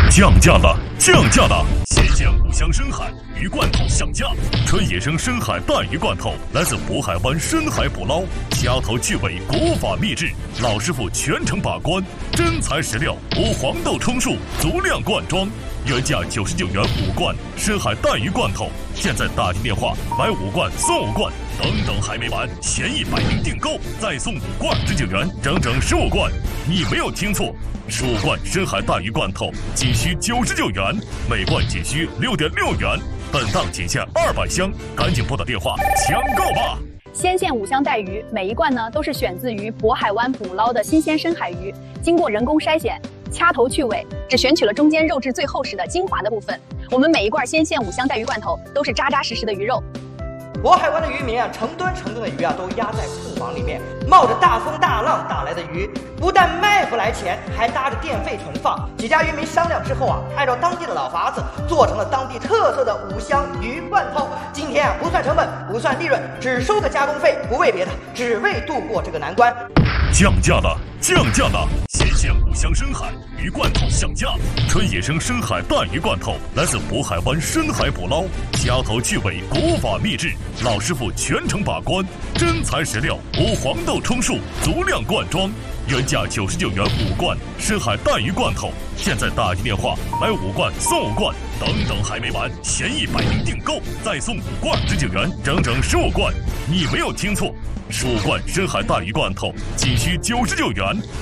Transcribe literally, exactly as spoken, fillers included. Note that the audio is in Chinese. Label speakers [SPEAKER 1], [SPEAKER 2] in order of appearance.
[SPEAKER 1] 降价了，降价了！鲜鲜五香深海鱼罐头上架，纯野生深海带鱼罐头来自渤海湾深海捕捞，虾头去尾，国法秘制，老师傅全程把关，真材实料，无黄豆充数，足量灌装。原价九十九元五罐深海带鱼罐头，现在打进电话买五罐送五罐，等等还没完，前一百名订购再送五罐十九元，整整十五罐。你没有听错，十五罐深海带鱼罐头仅需九十九元，每罐仅需六点六元，本档仅限二百箱，赶紧拨打电话抢购吧！
[SPEAKER 2] 鲜鲜五香带鱼，每一罐呢都是选自于渤海湾捕捞的新鲜深海鱼，经过人工筛选，掐头去尾，只选取了中间肉质最厚实的精华的部分。我们每一罐鲜鲜五香带鱼罐头都是扎扎实实的鱼肉。
[SPEAKER 3] 渤海湾的渔民啊，成吨成吨的鱼啊，都压在库房里面，冒着大风大浪打来的鱼，不但卖不来钱，还搭着电费存放。几家渔民商量之后啊，按照当地的老法子，做成了当地特色的五香鱼罐头。今天啊，不算成本，不算利润，只收个加工费，不为别的，只为度过这个难关。
[SPEAKER 1] 降价了，降价了！鲜鲜五香深海鱼罐头上架，纯野生深海带鱼罐头来自渤海湾深海捕捞，虾头去尾，国法秘制，老师傅全程把关，真材实料，无黄豆充数，足量灌装。原价九十九元五罐深海带鱼罐头，现在打进电话买五罐送五罐，等等还没完，前一百名订购再送五罐十九元，整整十五罐。你没有听错，十五罐深海带鱼罐头仅需九十九元，